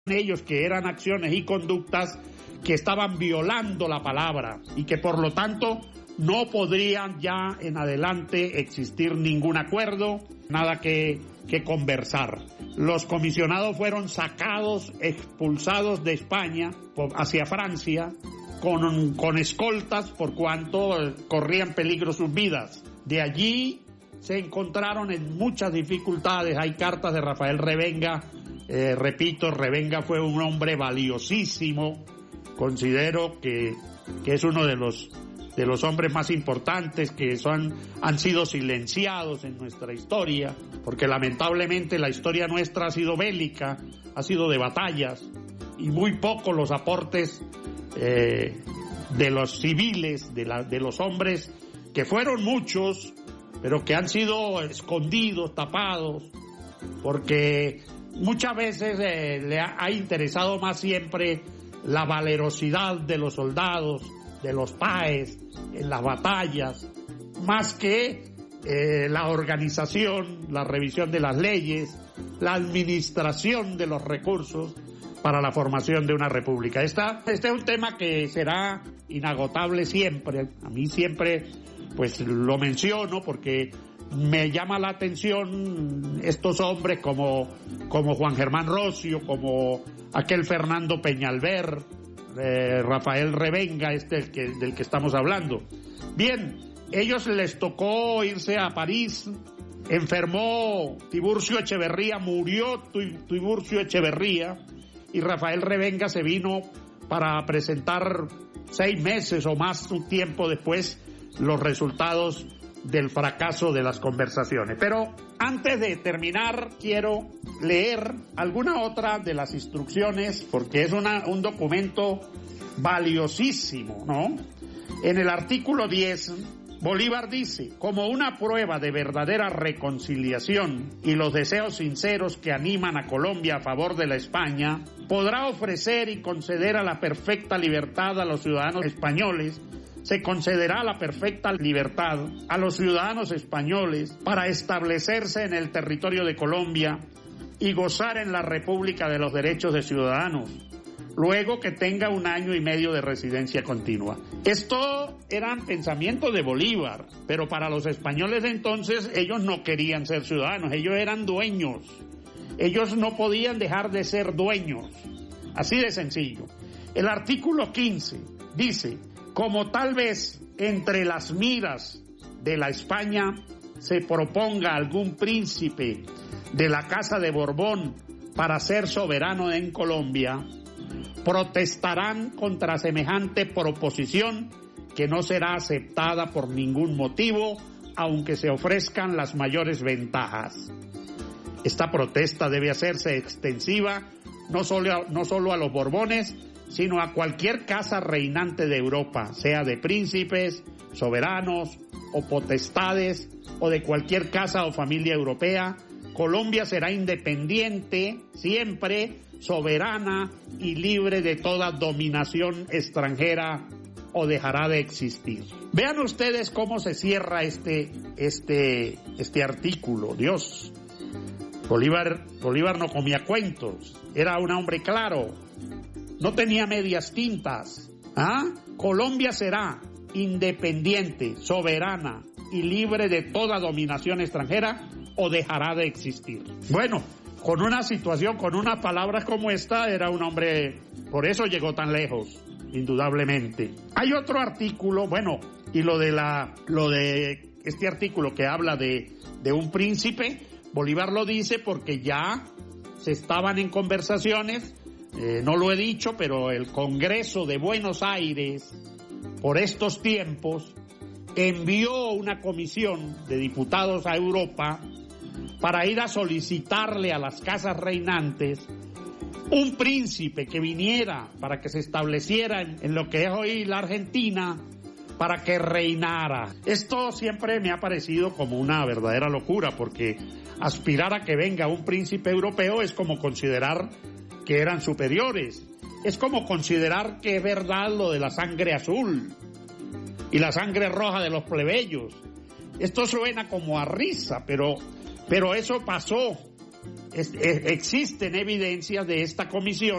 ellos que eran acciones y conductas que estaban violando la palabra y que por lo tanto no podrían ya en adelante existir ningún acuerdo, nada que conversar. Los comisionados fueron sacados, expulsados de España hacia Francia con escoltas por cuanto corrían peligro sus vidas. De allí se encontraron en muchas dificultades. Hay cartas de Rafael Revenga. Repito, Revenga fue un hombre valiosísimo. Considero que es uno de los hombres más importantes que han sido silenciados en nuestra historia, porque lamentablemente la historia nuestra ha sido bélica, ha sido de batallas, y muy pocos los aportes de los civiles, de los hombres, que fueron muchos, pero que han sido escondidos, tapados, porque muchas veces le ha interesado más siempre la valerosidad de los soldados, de los páez en las batallas, más que la organización, la revisión de las leyes, la administración de los recursos para la formación de una república. Este es un tema que será inagotable siempre. A mí siempre pues lo menciono porque me llama la atención estos hombres como Juan Germán Rossio, como aquel Fernando Peñalver, Rafael Revenga, del que estamos hablando. Bien, ellos les tocó irse a París, enfermó Tiburcio Echeverría, murió Tiburcio Echeverría, y Rafael Revenga se vino para presentar 6 meses o más, un tiempo después, los resultados del fracaso de las conversaciones. Pero antes de terminar, quiero leer alguna otra de las instrucciones, porque es un documento valiosísimo, ¿no? En el artículo 10, Bolívar dice: como una prueba de verdadera reconciliación y los deseos sinceros que animan a Colombia a favor de la España, podrá ofrecer y conceder a la perfecta libertad a los ciudadanos españoles. Se concederá la perfecta libertad a los ciudadanos españoles para establecerse en el territorio de Colombia y gozar en la República de los derechos de ciudadanos, luego que tenga 1 año y medio de residencia continua. Esto eran pensamientos de Bolívar, pero para los españoles de entonces ellos no querían ser ciudadanos, ellos eran dueños. Ellos no podían dejar de ser dueños. Así de sencillo. El artículo 15 dice: como tal vez entre las miras de la España se proponga algún príncipe de la Casa de Borbón para ser soberano en Colombia, protestarán contra semejante proposición que no será aceptada por ningún motivo, aunque se ofrezcan las mayores ventajas. Esta protesta debe hacerse extensiva no solo a los Borbones, sino a cualquier casa reinante de Europa, sea de príncipes, soberanos o potestades, o de cualquier casa o familia europea. Colombia será independiente, siempre soberana y libre de toda dominación extranjera, o dejará de existir. Vean ustedes cómo se cierra este artículo. Dios, Bolívar no comía cuentos, era un hombre claro. No tenía medias tintas. Colombia será independiente, soberana y libre de toda dominación extranjera, o dejará de existir. Bueno, con una situación, con unas palabras como esta, era un hombre, por eso llegó tan lejos, indudablemente. Hay otro artículo, bueno, y lo de este artículo que habla de un príncipe, Bolívar lo dice porque ya se estaban en conversaciones. No lo he dicho, pero el Congreso de Buenos Aires, por estos tiempos, envió una comisión de diputados a Europa para ir a solicitarle a las casas reinantes un príncipe que viniera para que se estableciera en lo que es hoy la Argentina, para que reinara. Esto siempre me ha parecido como una verdadera locura, porque aspirar a que venga un príncipe europeo es como considerar que eran superiores. Es como considerar que es verdad lo de la sangre azul y la sangre roja de los plebeyos. Esto suena como a risa, pero eso pasó. Existen evidencias de esta comisión